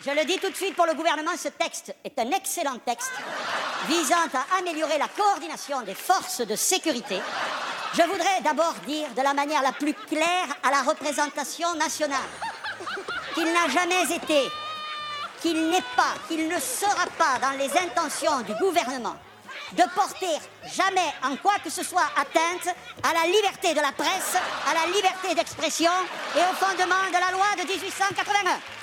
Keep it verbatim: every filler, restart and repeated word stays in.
Je le dis tout de suite pour le gouvernement, ce texte est un excellent texte visant à améliorer la coordination des forces de sécurité. Je voudrais d'abord dire de la manière la plus claire à la représentation nationale qu'il n'a jamais été, qu'il n'est pas, qu'il ne sera pas dans les intentions du gouvernement de porter jamais en quoi que ce soit atteinte à la liberté de la presse, à la liberté d'expression et au fondement de la loi de dix-huit cent quatre-vingt-un.